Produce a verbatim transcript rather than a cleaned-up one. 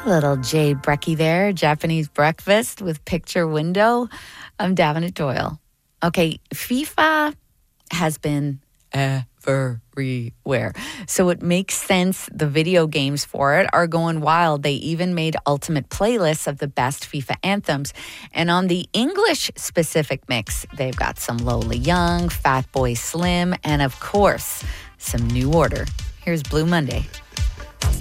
Little Jay Brecky there, Japanese breakfast with picture window. I'm Davenant Doyle. Okay, FIFA has been everywhere. So it makes sense the video games for it are going wild. They even made ultimate playlists of the best FIFA anthems. And on the English-specific mix, they've got some Lola Young, Fatboy Slim, and of course, some New Order. Here's Blue Monday.